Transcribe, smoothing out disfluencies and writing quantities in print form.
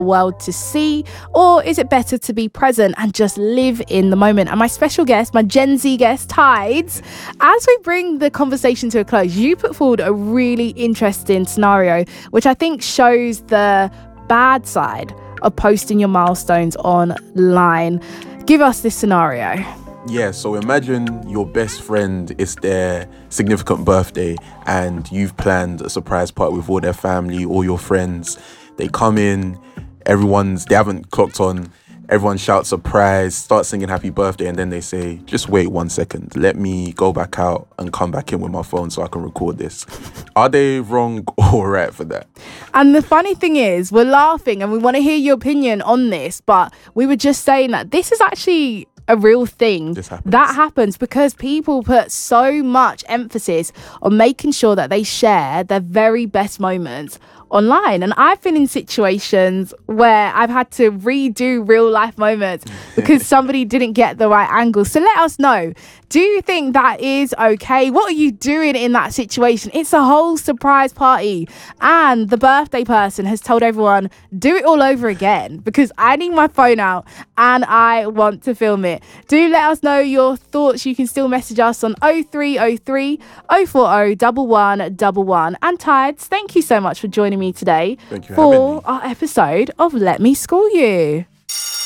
world to see, or is it better to be present and just live in the moment? And my special guest, my Gen Z guest, Tides, as we bring the conversation to a close, you put forward a really interesting scenario, which I think shows the bad side of posting your milestones online. Give us this scenario. Yeah, so imagine your best friend, is their significant birthday and you've planned a surprise party with all their family, all your friends. They come in, they haven't clocked on, everyone shouts surprise, starts singing happy birthday, and then they say, just wait 1 second, let me go back out and come back in with my phone so I can record this. Are they wrong or right for that? And the funny thing is, we're laughing and we want to hear your opinion on this, but we were just saying that this is actually a real thing. That happens because people put so much emphasis on making sure that they share their very best moments online. And I've been in situations where I've had to redo real life moments because somebody didn't get the right angle. So let us know, do you think that is okay? What are you doing in that situation? It's a whole surprise party and the birthday person has told everyone, do it all over again because I need my phone out and I want to film it. Do let us know your thoughts. You can still message us on 0303 040 1111. And Tides, thank you so much for joining me today for our episode of Let Me School You.